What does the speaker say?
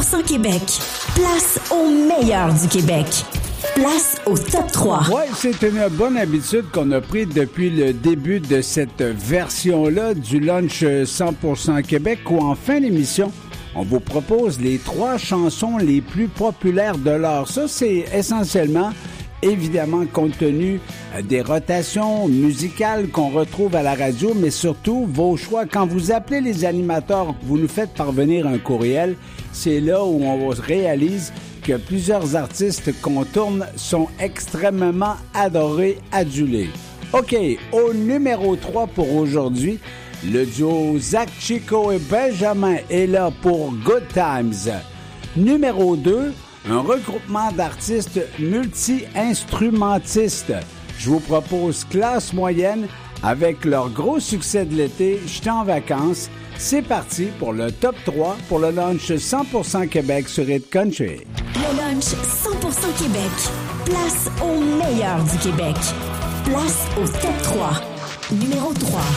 100% Québec. Place au meilleur du Québec. Place au top 3. Oui, c'est une bonne habitude qu'on a prise depuis le début de cette version-là du Lunch 100% Québec, où en fin d'émission, on vous propose les 3 chansons les plus populaires de l'heure. Ça, c'est essentiellement, évidemment, compte tenu des rotations musicales qu'on retrouve à la radio, mais surtout vos choix. Quand vous appelez les animateurs, vous nous faites parvenir un courriel. C'est là où on réalise que plusieurs artistes qu'on tourne sont extrêmement adorés, adulés. OK, au numéro 3 pour aujourd'hui, le duo Zach Chico et Benjamin est là pour Good Times. Numéro 2, un regroupement d'artistes multi-instrumentistes. Je vous propose Classe Moyenne avec leur gros succès de l'été, J'étais en vacances. C'est parti pour le top 3 pour le Lunch 100% Québec sur Hit Country. Le Lunch 100% Québec. Place au meilleur du Québec. Place au top 3. Numéro 3.